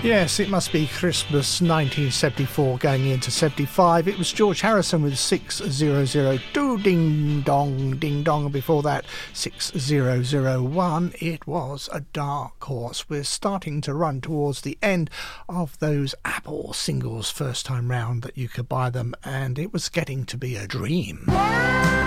Yes, it must be Christmas 1974 going into 75. It was George Harrison with 6002 Ding Dong, Ding Dong, and before that 6001. It was a Dark Horse. We're starting to run towards the end of those Apple singles first time round that you could buy them, and it was getting to be a dream.